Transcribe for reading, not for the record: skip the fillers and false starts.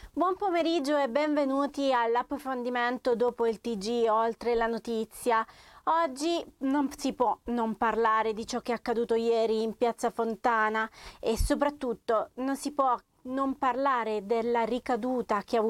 Buon pomeriggio e benvenuti all'approfondimento dopo il TG Oltre la notizia. Oggi non si può non parlare di ciò che è accaduto ieri in Piazza Fontana e soprattutto non si può non parlare della ricaduta che ha avuto